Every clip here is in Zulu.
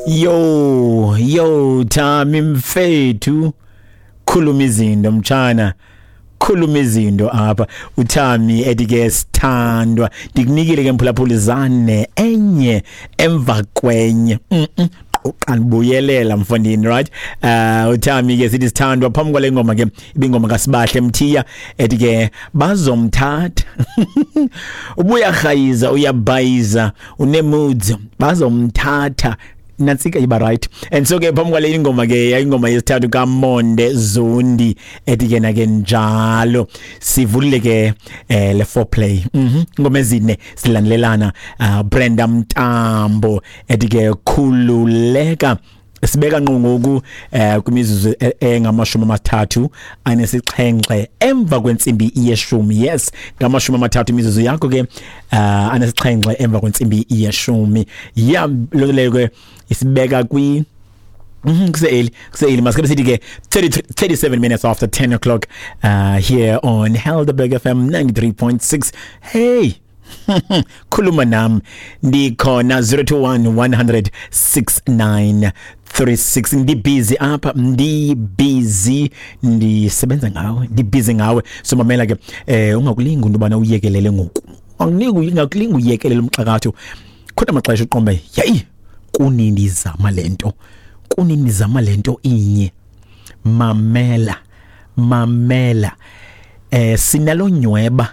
Yo Thami mfethu khuluma izinto mtshana khuluma izinto apha uThami edike sithandwa ndikunikile ke mphulaphulizane enye emva kwenye qanibuyelela mfondini right uThami ke sithi sithandwa phambi kwale ngoma ke ibingoma kaSibahle Mthiya edike bazomthatha ubuya khayiza uyabayiza unemoods bazomthatha natsika iba right and so ke phambi kwale ingoma ke ingoma yesithathu kaMonde Zondi etikena ke njalo sivulile ke le foreplay ingoma ezine silandelelana Brenda Mtambo etike khululeka sibeka nqongoku kwimizuzu engamashumi amathathu anesixhenxe emva kwentsimbi yeshumi yes ngamashumi amathathu imizuzu yakho ke anesixhenxe emva kwentsimbi yeshumi ya lo ke isibeka kwi kuseli maskabe sithi ke 37 minutes after 10 o'clock here on Helderberg FM 93.6 hey khuluma nami ndikhona 021 100 ndibusy apha ndisebenza ngawe ndibusy ngawe so mamela ke ungakulinga into bana uyekelele ngoku ungakulinga uyekelele umxakatho khona amaxesha uqombe yayi kunini zama lento inye mamela sinalo nyweba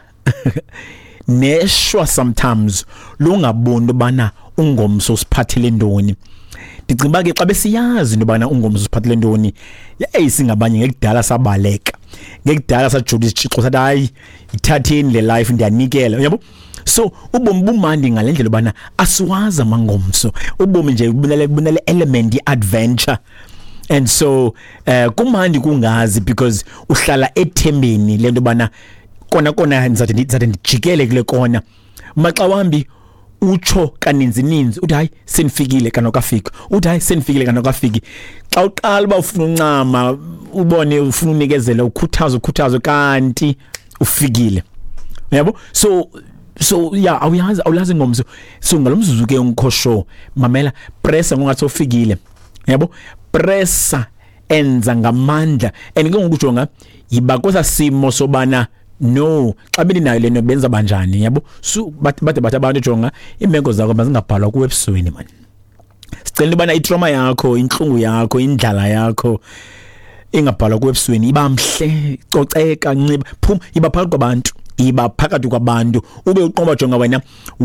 neshwa sometimes lungaboni bana ungomso siphathele ndoni ndicinga ke xa besiyazi into bana ungomso siphathele ndoni singabanye ngekudala sabaleka ngekudala sajudisa isixixo sathi hayi ithatheni le life ndiyanikela yabo so ubomi bumandi ngalendlela bana asiwazi amangomso ubomi nje kubunele element adventure and so kumandi kungazi because uhlala ethembeni lento bana kona ngizathi ndijikele kule kona maxa wambi utsho kaninzi uthi hayi senifikile kanokafiki uthi hayi senifikile kanokafiki xa uqala ba ufuna uncama ubone ufuna unikezela ukhuthazo kanti ufikile yabo so yeah awulazi ngomso so ngalomzuzu ke ungikhosho mamela pressa ngongathi ufikile yabo pressa enza ngamandla and ke ngokujonga yibakosa simo sobana no xa beninayo lento benza banjani yabo so bathi abantu jonga imeko zakho mazingabhalwa ku website man sicela ubana itrauma yakho inhlungu yakho indlala yakho ingabhalwa ku website iba mhle coceka nciba phuma iba phakathi kwabantu ube uqomba jonga wena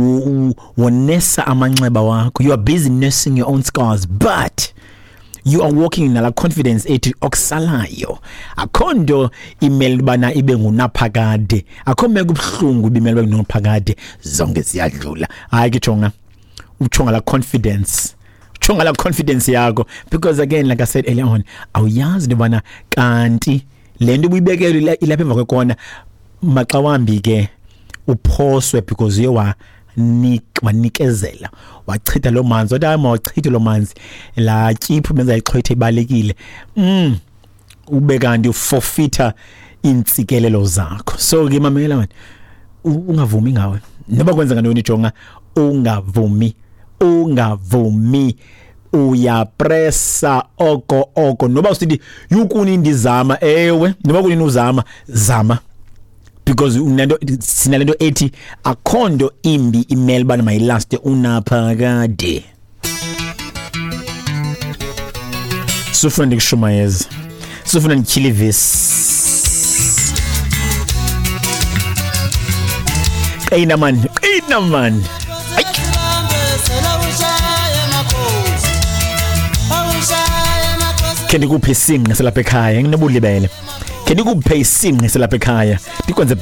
wonesa amanxeba wakho you are busy nursing your own scars but you are walking in la confidence ethi okusalayo akhondo email bana ibe ngunaphakade akhome kubhlungu ibimele ngunaphakade zonke siyadlula hayi ke jonga uchonga la confidence yakho because again like I said earlier on awuyazi bana kanti lento ubuyibekele ilapha emva kwekona maxa wambi ke uphoswe because you are wanikezela wachitha lo manzi wachitha lo manzi la tyiphu benza ixhwethe ibalekile ube kanti uforfeita intsikelelo zakho so ke mamela man ungavumi ngawe noba kwenza ngantoni jonga ungavumi uyapressa oko noba usithi yukuni ndizama ewe noba kunini uzama zama because sinalento ethi akhondo imbi email bana my last unaphakade sufuna ndikushumayeza sufuna ndikhilivis qina man kendi kuphe isinqe selapha ekhaya nginobulibele kendi kuphe isinqe selapha ekhaya ndikwenze